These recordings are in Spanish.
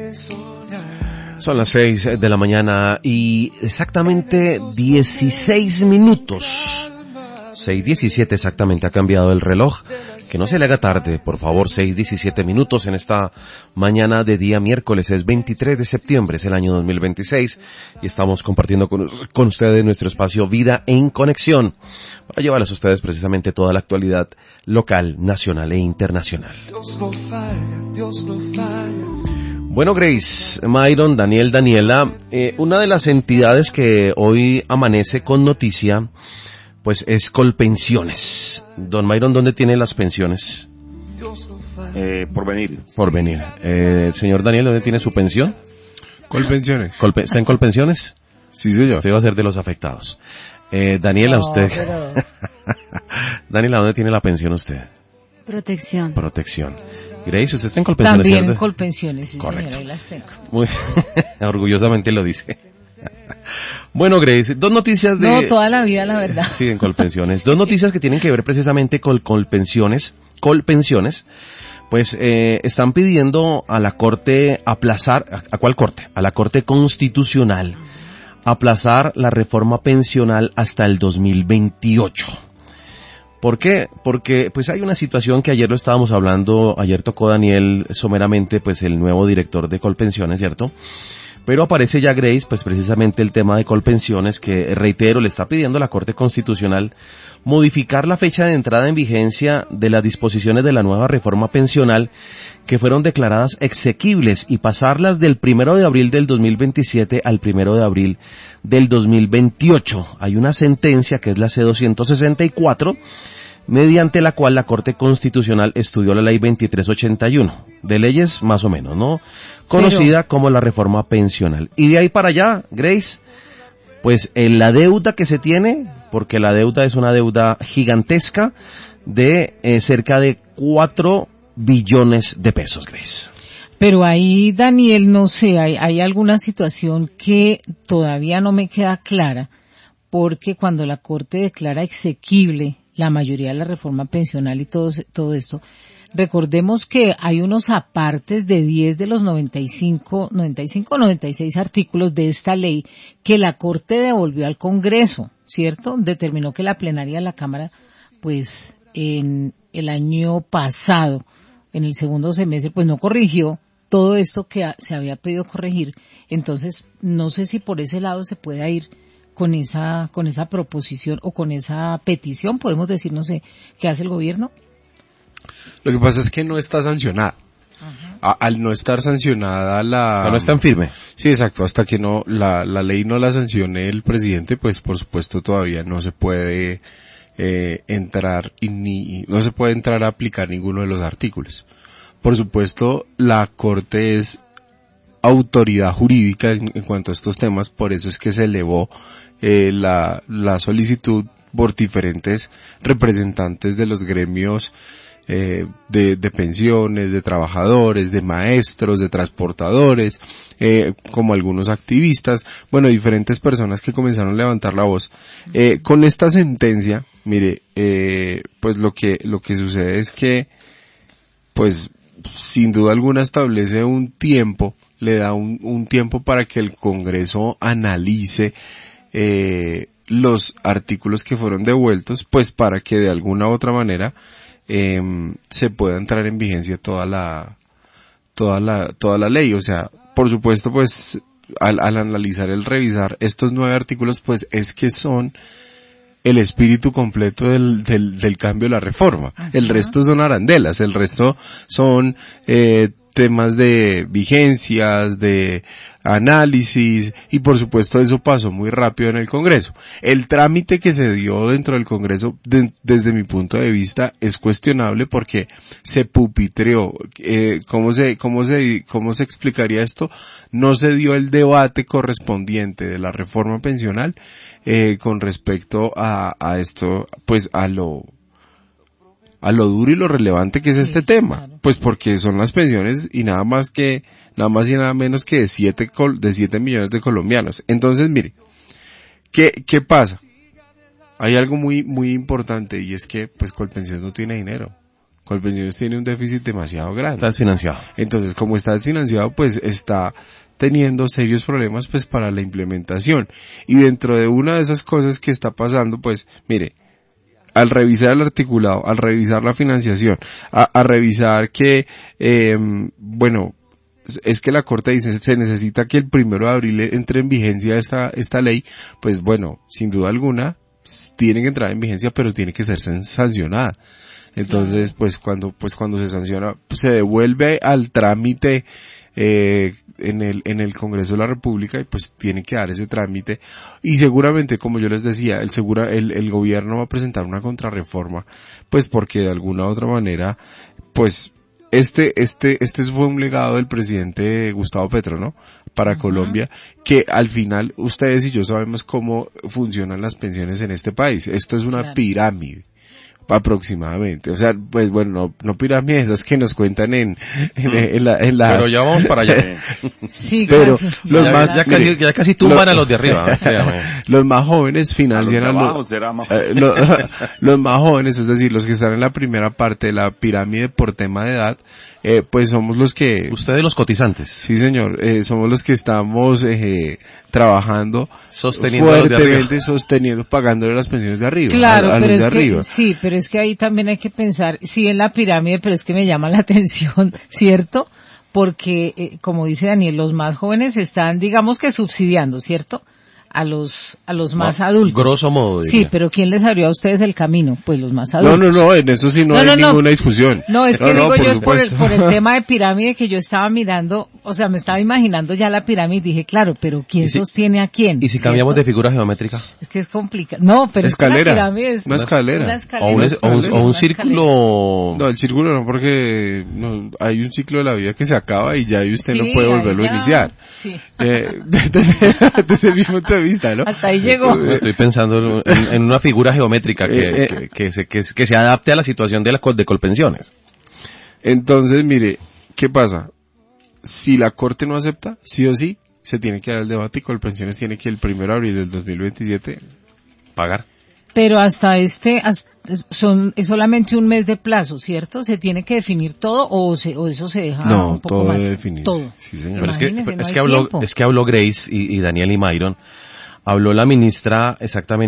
Son las 6 de la mañana y exactamente 16 minutos. 6:17 exactamente ha cambiado el reloj. Que no se le haga tarde, por favor, 6:17 minutos en esta mañana de día miércoles. Es 23 de septiembre, es el año 2026 y estamos compartiendo con ustedes nuestro espacio Vida en Conexión para llevarles a ustedes precisamente toda la actualidad local, nacional e internacional. Dios no falla, Dios no falla. Bueno, Grace, Myron, Daniel, Daniela, una de las entidades que hoy amanece con noticia, pues es Colpensiones. Don Myron, ¿dónde tiene las pensiones? Porvenir. Porvenir. Señor Daniel, ¿dónde tiene su pensión? Colpensiones. ¿Está en Colpensiones? Sí, señor. Usted va a ser de los afectados. Daniela, usted. Pero... Daniela, ¿dónde tiene la pensión usted? Protección. Grace, ¿usted está en Colpensiones? También en Colpensiones, sí, correcto. Señora, ahí las tengo. Muy orgullosamente lo dice. Bueno, Grace, dos noticias de... No, toda la vida, la verdad. Sí, en Colpensiones. Dos noticias que tienen que ver precisamente con Colpensiones. Pues están pidiendo a la Corte aplazar... ¿A cuál Corte? A la Corte Constitucional. Aplazar la reforma pensional hasta el 2028. ¿Por qué? Porque pues hay una situación que ayer lo estábamos hablando, ayer tocó Daniel someramente pues el nuevo director de Colpensiones, ¿cierto? Pero aparece ya Grace, pues precisamente el tema de Colpensiones que, reitero, le está pidiendo a la Corte Constitucional modificar la fecha de entrada en vigencia de las disposiciones de la nueva reforma pensional que fueron declaradas exequibles y pasarlas del 1 de abril del 2027 al 1 de abril del 2028. Hay una sentencia que es la C-264, mediante la cual la Corte Constitucional estudió la Ley 2381, de leyes más o menos, ¿no? Conocida como la reforma pensional. Y de ahí para allá, Grace, pues en la deuda que se tiene, porque la deuda es una deuda gigantesca de cerca de 4 billones de pesos, Grace. Pero ahí, Daniel, no sé, hay alguna situación que todavía no me queda clara, porque cuando la Corte declara exequible la mayoría de la reforma pensional y todo esto, recordemos que hay unos apartes de 10 de los 95 o 96 artículos de esta ley que la Corte devolvió al Congreso, ¿cierto? Determinó que la plenaria de la Cámara, pues en el año pasado, en el segundo semestre, pues no corrigió todo esto que se había pedido corregir. Entonces, no sé si por ese lado se pueda ir con esa proposición o con esa petición, podemos decir, no sé, ¿qué hace el gobierno? Lo que pasa es que no está sancionada. Al no estar sancionada no está en firme. Sí, exacto, hasta que no la ley no la sancione el presidente, pues por supuesto todavía no se puede no se puede entrar a aplicar ninguno de los artículos. Por supuesto, la Corte es autoridad jurídica en cuanto a estos temas, por eso es que se elevó la solicitud por diferentes representantes de los gremios de pensiones, de trabajadores, de maestros, de transportadores, como algunos activistas, bueno, diferentes personas que comenzaron a levantar la voz. Con esta sentencia, mire, pues lo que sucede es que, pues, sin duda alguna establece un tiempo, le da un tiempo para que el Congreso analice los artículos que fueron devueltos, pues para que de alguna u otra manera se pueda entrar en vigencia toda la ley. O sea, por supuesto, pues al analizar, el revisar estos 9 artículos, pues es que son el espíritu completo del cambio de la reforma. Ajá. El resto son arandelas, el resto son temas de vigencias, de análisis, y por supuesto eso pasó muy rápido en el Congreso. El trámite que se dio dentro del Congreso, desde mi punto de vista, es cuestionable porque se pupitreó. ¿Cómo se explicaría esto? No se dio el debate correspondiente de la reforma pensional con respecto a esto, pues a lo duro y lo relevante que es este tema, claro. Pues porque son las pensiones y nada más y nada menos que de 7 millones de colombianos. Entonces, mire, ¿qué pasa? Hay algo muy, muy importante, y es que, pues, Colpensiones no tiene dinero. Colpensiones tiene un déficit demasiado grande. Está desfinanciado. Entonces, como está desfinanciado, pues está teniendo serios problemas pues para la implementación. Y dentro de una de esas cosas que está pasando, pues, mire, al revisar el articulado, al revisar la financiación, a revisar que, bueno, es que la Corte dice, se necesita que el 1 de abril entre en vigencia esta ley, pues bueno, sin duda alguna, tiene que entrar en vigencia, pero tiene que ser sancionada. Entonces, pues cuando se sanciona, pues se devuelve al trámite, en el Congreso de la República y pues tiene que dar ese trámite y seguramente, como yo les decía, el gobierno va a presentar una contrarreforma, pues porque de alguna u otra manera, pues este fue un legado del presidente Gustavo Petro, ¿no? Para Colombia, que al final ustedes y yo sabemos cómo funcionan las pensiones en este país. Esto es una pirámide. Aproximadamente, o sea, pues bueno, no pirámides esas que nos cuentan en las... Pero ya vamos para allá. Sí, pero casi. ya casi tumban a los de arriba. Los más jóvenes financian los más jóvenes, es decir, los que están en la primera parte de la pirámide por tema de edad, pues somos los que... Ustedes los cotizantes. Sí, señor, somos los que estamos trabajando fuertemente, sosteniendo, pagándole las pensiones de arriba. Claro, a pero los de es que, arriba. sí, pero es que ahí también hay que pensar, sí, en la pirámide, pero es que me llama la atención, ¿cierto? Porque, como dice Daniel, los más jóvenes están, digamos que subsidiando, ¿cierto? A los más adultos. Grosso modo, diría. Sí, diría. pero ¿quién les abrió a ustedes el camino? Pues los más adultos. No, en eso sí no hay ninguna discusión. No, es que digo yo, es por supuesto. el tema de pirámide que yo estaba mirando, o sea, me estaba imaginando ya la pirámide y dije, claro, pero ¿quién sostiene a quién? ¿Y si cambiamos de figura geométrica? Es que es complicado. No, pero escalera. Es que la pirámide es una escalera. O un círculo. No, el círculo no, porque no, hay un ciclo de la vida que se acaba y ya usted no Sí, puede volverlo a iniciar. Sí. Desde mi punto de vista, ¿no? Hasta ahí llegó. Estoy pensando en una figura geométrica que se adapte a la situación de Colpensiones. Entonces, mire, ¿qué pasa? Si la Corte no acepta, sí o sí, se tiene que dar el debate y Colpensiones tiene que el 1 de abril del 2027 pagar. Pero es solamente un mes de plazo, ¿cierto? ¿Se tiene que definir todo o eso se deja un poco todo más? debe definirse. Todo. Sí, señor. Pero es que habló Grace y Daniel y Myron. Habló la ministra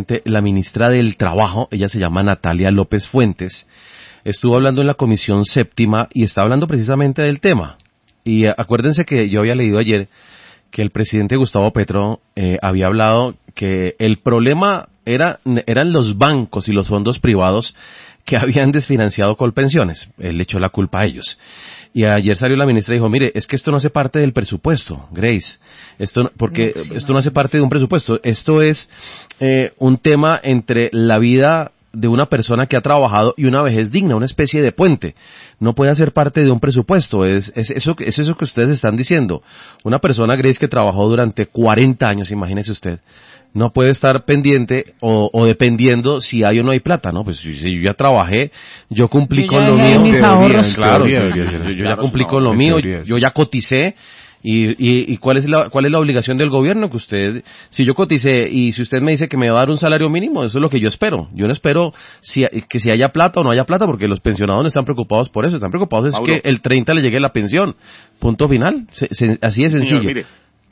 del Trabajo, ella se llama Natalia López Fuentes, estuvo hablando en la Comisión Séptima y está hablando precisamente del tema. Y acuérdense que yo había leído ayer que el presidente Gustavo Petro había hablado que el problema eran los bancos y los fondos privados que habían desfinanciado Colpensiones. Él le echó la culpa a ellos. Y ayer salió la ministra y dijo, mire, es que esto no hace parte del presupuesto, Grace. Esto no hace parte de un presupuesto. Esto es un tema entre la vida de una persona que ha trabajado y una vejez digna, una especie de puente. No puede hacer parte de un presupuesto. Es eso que ustedes están diciendo. Una persona, Grace, que trabajó durante 40 años, imagínese usted, no puede estar pendiente o dependiendo si hay o no hay plata, ¿no? Pues si yo ya trabajé, yo cumplí con lo mío. Mis ahorros. Claro, yo ya cumplí con lo mío, yo ya coticé. Y ¿cuál es la obligación del gobierno? Que si yo coticé y si usted me dice que me va a dar un salario mínimo, eso es lo que yo espero. Yo no espero que si haya plata o no haya plata, porque los pensionados no están preocupados por eso. Están preocupados Mauro, que el 30 le llegue la pensión. Punto final. Así de sencillo. Señor, mire,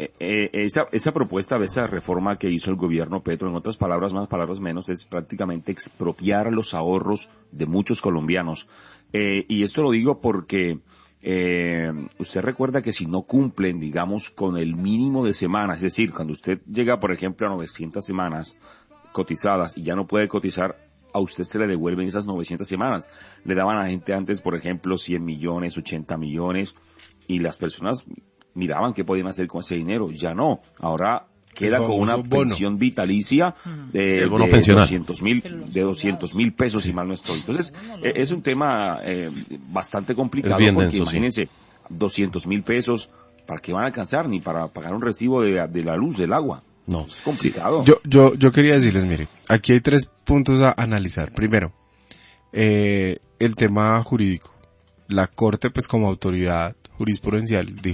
esa propuesta, esa reforma que hizo el gobierno Petro, en otras palabras más, palabras menos, es prácticamente expropiar los ahorros de muchos colombianos. Y esto lo digo porque usted recuerda que si no cumplen, digamos, con el mínimo de semanas, es decir, cuando usted llega, por ejemplo, a 900 semanas cotizadas y ya no puede cotizar, a usted se le devuelven esas 900 semanas. Le daban a la gente antes, por ejemplo, 100 millones, 80 millones, y las personas miraban qué podían hacer con ese dinero. Ya no. Ahora queda con una pensión vitalicia de 200,000 pesos, si mal no estoy. Entonces, es un tema bastante complicado, porque imagínense, 200,000 pesos, ¿para qué van a alcanzar? Ni para pagar un recibo de la luz, del agua. No. Es complicado. Sí. Yo quería decirles, mire, aquí hay 3 puntos a analizar. Primero, el tema jurídico. La Corte, pues como autoridad jurisprudencial,